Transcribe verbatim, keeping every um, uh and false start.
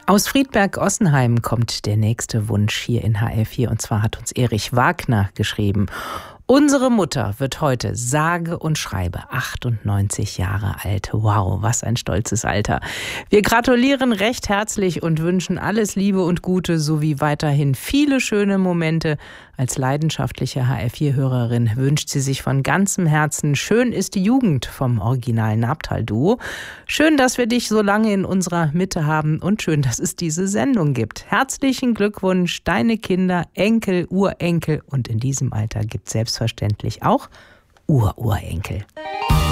Aus Friedberg-Ossenheim kommt der nächste Wunsch hier in H R vier, und zwar hat uns Erich Wagner geschrieben. Unsere Mutter wird heute sage und schreibe achtundneunzig Jahre alt. Wow, was ein stolzes Alter. Wir gratulieren recht herzlich und wünschen alles Liebe und Gute sowie weiterhin viele schöne Momente. Als leidenschaftliche H R vier Hörerin wünscht sie sich von ganzem Herzen: Schön ist die Jugend vom Original Nabtal-Duo. Schön, dass wir dich so lange in unserer Mitte haben und schön, dass es diese Sendung gibt. Herzlichen Glückwunsch, deine Kinder, Enkel, Urenkel und in diesem Alter gibt es selbstverständlich auch Ururenkel.